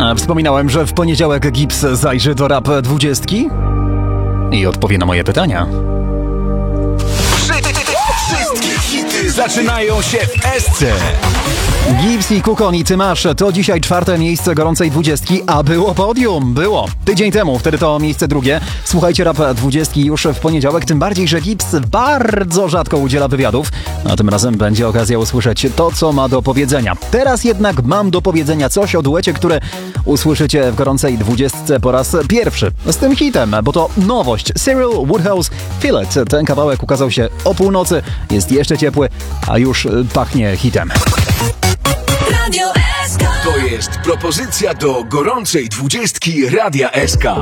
Wspominałem, że w poniedziałek Gibbs zajrzy do Rap 20 i odpowie na moje pytania. Wszystkie hity zaczynają się w Esce. Gibbs i Kukon i Tymasz to dzisiaj 4. miejsce gorącej 20, a było podium. Było. Tydzień temu, wtedy to miejsce drugie. Słuchajcie Rap 20 już w poniedziałek, tym bardziej, że Gibbs bardzo rzadko udziela wywiadów, a tym razem będzie okazja usłyszeć to, co ma do powiedzenia. Teraz jednak mam do powiedzenia coś o duecie, które usłyszycie w gorącej 20 po raz pierwszy. Z tym hitem, bo to nowość. Cyril Woodhouse Feel It. Ten kawałek ukazał się o północy, jest jeszcze ciepły, a już pachnie hitem. To jest propozycja do gorącej 20 Radia SK.